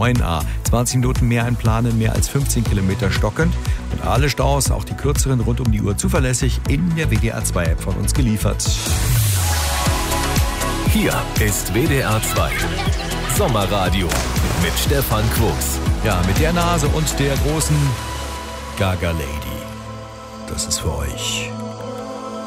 9a. 20 Minuten mehr einplanen, mehr als 15 Kilometer stockend. Und alle Staus, auch die kürzeren, rund um die Uhr zuverlässig in der WDR 2-App von uns geliefert. Hier ist WDR 2 Sommerradio mit Stefan Quos. Ja, mit der Nase und der großen Gaga Lady. Das ist für euch.